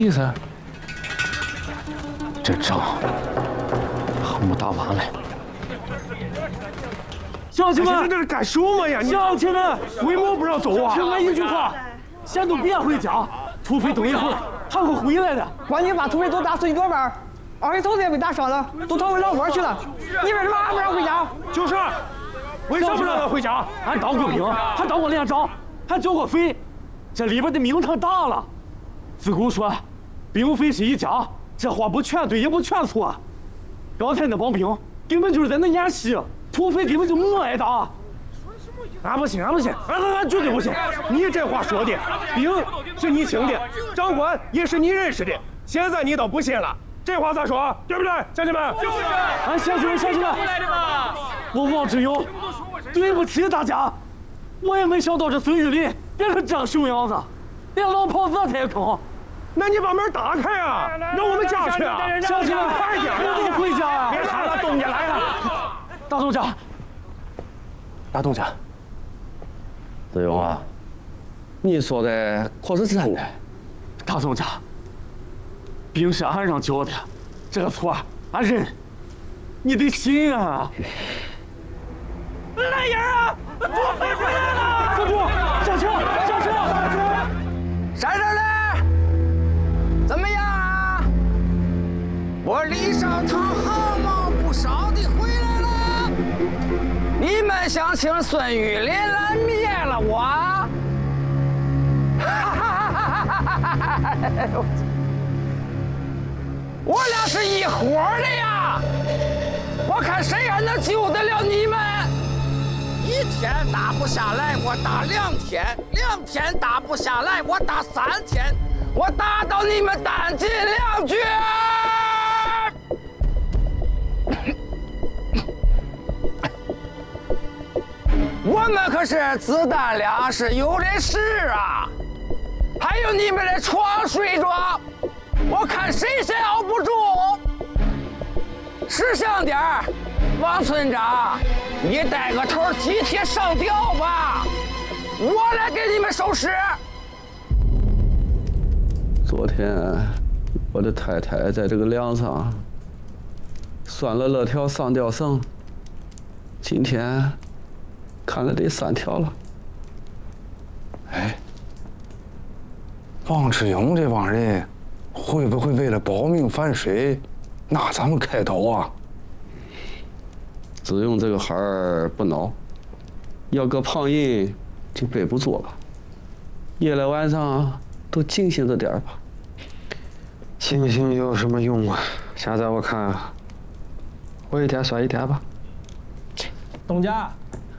意思？这仗还没打完嘞。 乡亲们， 这是干什么呀？ 乡亲们， 为什么不让走啊？ 听我一句话，先都别回家，土匪等一会儿还会回来的。 万一把土匪都打死一多半，二位头子也被打伤了，都逃回老窝去了。你为什么还不让回家？ 就是，为什么不让他回家？ 俺当过兵，还当过连长，还剿过匪，这里边的名堂大了。自古说，兵匪是一家，这话不全对，也不全错。刚才那帮兵根本就是在那演戏，土匪根本就没挨打。俺不信，俺绝对不信。 你这话说的，兵是你请的，长官也是你认识的，现在你都不信了，这话咋说？对不对，乡亲们？ 就是。俺乡亲们，我王志勇，对不起大家，我也没想到这孙玉林变成这样熊样子，连老炮子他也坑。 那你把门打开啊，让我们下去啊！ 乡亲们， 快点， 我们回家啊！ 别看了，东家来了。 大东家，子勇啊，你说的可是真的？ 大东家，兵是俺让教的，这个错俺认，你得信啊！来人啊！土匪回来了！站住！上车！ 在这儿嘞！怎么样啊？我李少堂毫毛不少的回来了。你们想请孙玉林来灭了我？我俩是一伙的呀！我看谁还能救得了你们？一天打不下来，我打2天；2天打不下来，我打3天。我打到你们弹尽粮绝！我们可是子弹粮食有的是啊，还有你们的床睡着，我看谁先熬不住。识相点儿，王村长，你带个头集体上吊吧，我来给你们收尸。 昨天我的太太在这个梁上拴了2条上吊绳，今天看了得3条了。 哎，王志勇这帮人会不会为了保命反水，拿咱们开刀啊？ 子勇这个孩儿不孬，要搁旁人就背不住了。夜来晚上都警醒着点吧。 清醒有什么用啊？现在我看，我一天算一天吧。 东家，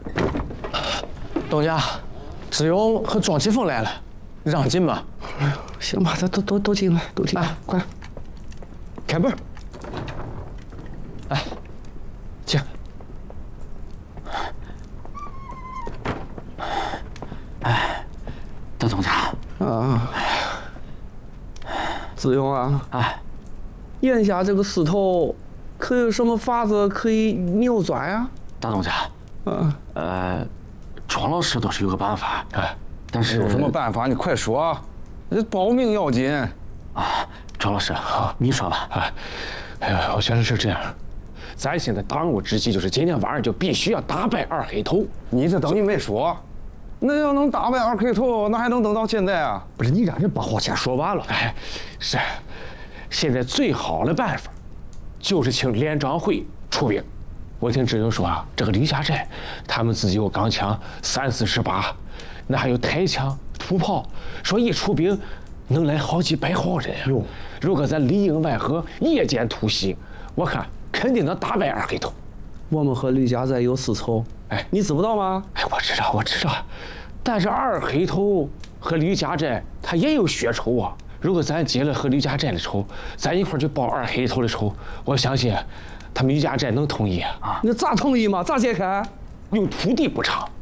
志勇和庄启峰来了，让进吧。 行吧，咱都进来，都进来，快开门。来，请。 哎，大东家啊。子勇啊， 哎， 眼下这个势头，可有什么法子可以扭转呀？ 大东家，庄老师倒是有个办法， 哎， 但是有什么办法？你快说，这保命要紧啊！庄老师，你说吧。 哎呀，我觉得是这样，咱现在当务之急就是今天晚上就必须要打败2黑头。 你这等于没说。那要能打败2黑头，那还能等到现在啊？ 不是你让人把话先说完了。哎，是，现在最好的办法，就是请连长会出兵。我听志勇说啊，这个李家寨，他们自己有钢枪30-40把，那还有台枪、土炮，说一出兵能来好几百号人。哟，如果咱里应外合，夜间突袭，我看肯定能打败2黑头。 我们和李家寨有私仇， 哎， 你知不道吗？ 哎，我知道，但是2黑头和李家寨他也有血仇啊。如果咱结了和李家寨的仇，咱一块儿去报2黑头的仇，我相信他们李家寨能同意啊。 那咋同意嘛？咋解开？ 用土地补偿。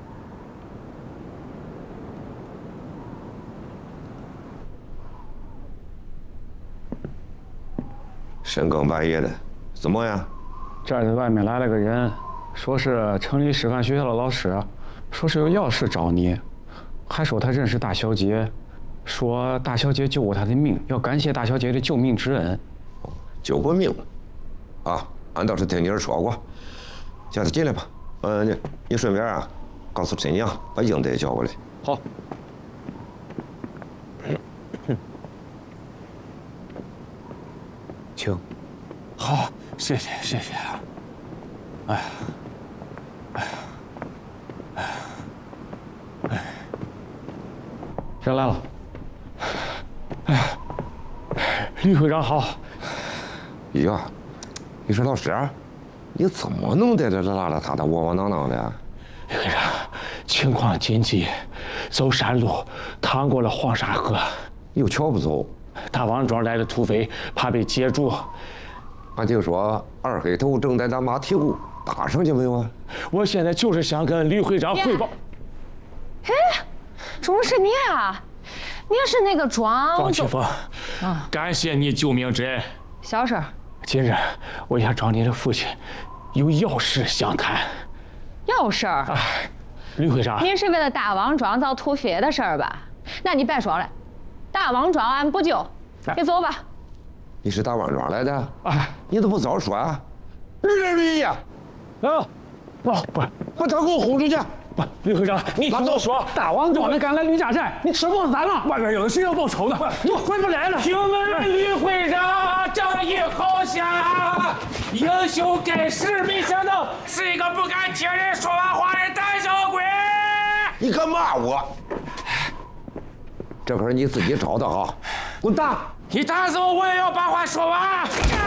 深更半夜的，怎么样？ 这儿在外面来了个人，说是城里师范学校的老师，说是有要事找你，还说他认识大小姐， 说大小姐救过他的命，要感谢大小姐的救命之恩。 救过命，啊，俺倒是听你儿说过。下次进来吧。你顺便啊，告诉陈娘把英子也叫过来。 好。 请。好，谢谢谢谢。哎呀，哎呀，哎呀，哎， 谁来了？ 哎呀，吕会长好。 呀，你说老师，你怎么弄在这邋邋遢遢、窝窝囊囊的？ 吕会长，情况紧急，走山路，趟过了黄沙河。 有桥不走？ 大王庄来的土匪，怕被截住。 俺听说二黑头正在咱马蹄谷，打上去没有啊？ 我现在就是想跟吕会长汇报。 哎，怎么是你啊？你也是那个庄启峰，感谢你救命之恩。 小事。 今日我想找你的父亲，有要事相谈。 要事儿？ 吕会长， 你是为了大王庄遭土匪的事儿吧？那你别说了，大王庄俺不救，你走吧。 你是大王庄来的？你怎么不早说啊？吕呀！ 不， 把他给我轰出去！ 不，吕会长，你听我说， 大王庄的赶来吕家寨，你吃不咱了。外边有谁要报仇的，你回不来了。 请问吕会长，正义好侠，英雄盖世，没想到是一个不敢听人说完话的胆小鬼。 你可骂我！这可是你自己找的啊！滚蛋！ 你打死我，我也要把话说完。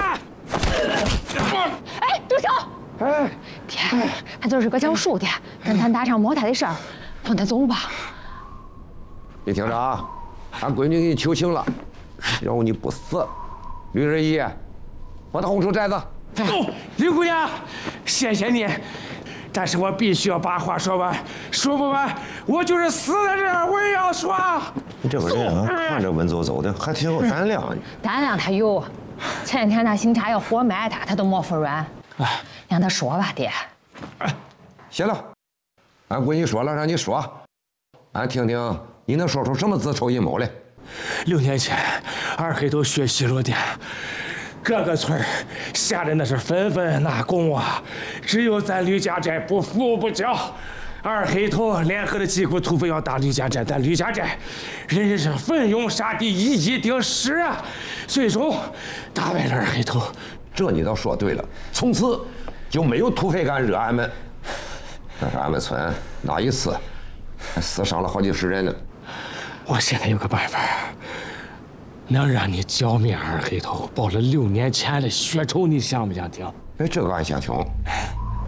哎，住手！ 哎， 爹，他就是个讲述的，跟咱大厂没他的事儿，放他走吧。 你听着啊，俺闺女给你求情了，只要你不死，吕仁义，把他轰出寨子。 走，吕姑娘，谢谢你，但是我必须要把话说完，说不完，我就是死在这儿，我也要说。 你这个人啊，看着文绉绉的，还挺有胆量。 胆量他有，前天那警察要活埋他，他都没服软。让他说吧，爹。 行了，俺闺女说了，让你说，俺听听你能说出什么自筹阴谋来。 6年前，二黑头血洗罗店，各个村吓得那是纷纷纳贡啊，只有咱吕家寨不服不交。二黑头联合的几股土匪要打吕家寨，但吕家寨人人是奋勇杀敌，一击定十啊！最终打败了二黑头。 这你倒说对了，从此就没有土匪敢惹俺们。但是俺们村那一次还死伤了好几十人呢。 我现在有个办法，能让你剿灭二黑头，报了6年前的血仇，你想不想听？ 哎，这个俺想听。